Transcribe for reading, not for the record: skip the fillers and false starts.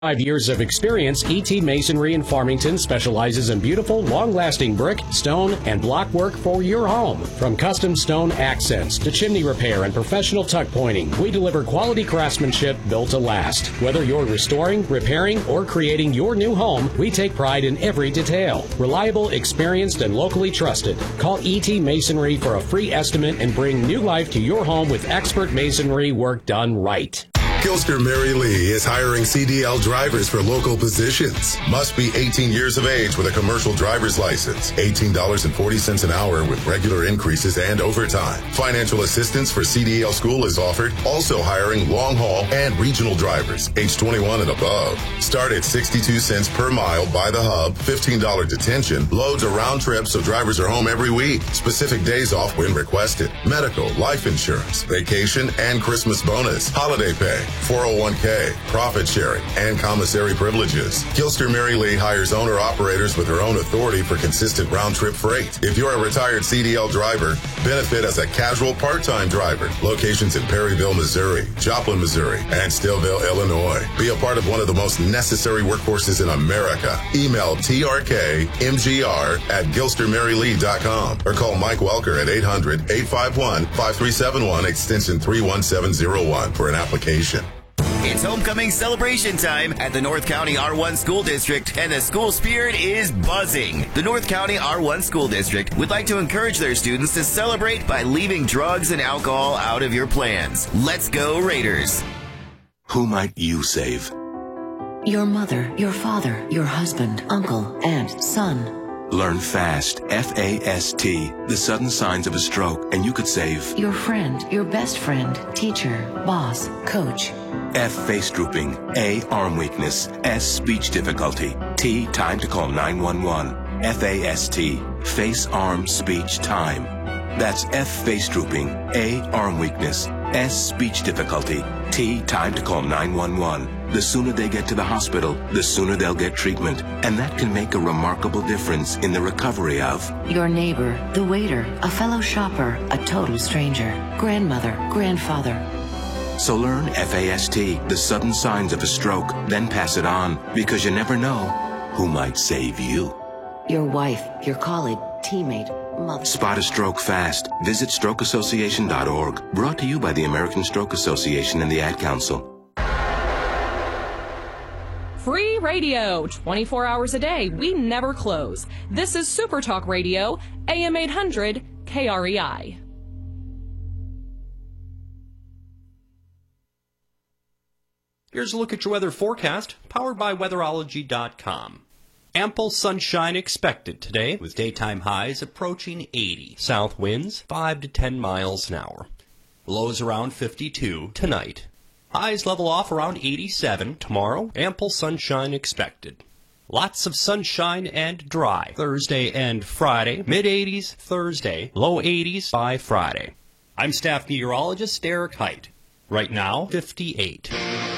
5 years of experience, E.T. Masonry in Farmington specializes in beautiful, long-lasting brick, stone, and block work for your home. From custom stone accents to chimney repair and professional tuck pointing, we deliver quality craftsmanship built to last. Whether you're restoring, repairing, or creating your new home, we take pride in every detail. Reliable, experienced, and locally trusted. Call E.T. Masonry for a free estimate and bring new life to your home with expert masonry work done right. Gilster Mary Lee is hiring CDL drivers for local positions. Must be 18 years of age with a commercial driver's license. $18.40 an hour with regular increases and overtime. Financial assistance for CDL school is offered. Also hiring long haul and regional drivers, age 21 and above. Start at 62 cents per mile by the hub, $15 detention, loads a round trip so drivers are home every week. Specific days off when requested. Medical, life insurance, vacation, and Christmas bonus. Holiday pay. 401k, profit sharing, and commissary privileges. Gilster Mary Lee hires owner-operators with her own authority for consistent round-trip freight. If you're a retired CDL driver, benefit as a casual part-time driver. Locations in Perryville, Missouri, Joplin, Missouri, and Stillville, Illinois. Be a part of one of the most necessary workforces in America. Email trkmgr@gilstermarylee.com or call Mike Welker at 800-851-5371 extension 31701 for an application. It's homecoming celebration time at the North County R1 School District, and the school spirit is buzzing. The North County R1 School District would like to encourage their students to celebrate by leaving drugs and alcohol out of your plans. Let's go Raiders! Who might you save? Your mother, your father, your husband, uncle, aunt, son. Learn FAST, F-A-S-T, the sudden signs of a stroke, and you could save your friend, your best friend, teacher, boss, coach. F, face drooping, A, arm weakness, S, speech difficulty, T, time to call 911, F-A-S-T, face, arm, speech, time. That's F, face drooping, A, arm weakness, S, speech difficulty, T, time to call 911. The sooner they get to the hospital, the sooner they'll get treatment. And that can make a remarkable difference in the recovery of your neighbor, the waiter, a fellow shopper, a total stranger, grandmother, grandfather. So learn FAST, the sudden signs of a stroke, then pass it on, because you never know who might save you. Your wife, your colleague, teammate, mother. Spot a stroke fast. Visit strokeassociation.org. Brought to you by the American Stroke Association and the Ad Council. Free radio, 24 hours a day. We never close. This is Super Talk Radio, AM 800 KREI. Here's a look at your weather forecast, powered by weatherology.com. Ample sunshine expected today, with daytime highs approaching 80. South winds 5 to 10 miles an hour. Lows around 52 tonight. Highs level off around 87 tomorrow. Ample sunshine expected. Lots of sunshine and dry Thursday and Friday. Mid-80s Thursday, low 80s by Friday. I'm staff meteorologist Eric Height. Right now, 58.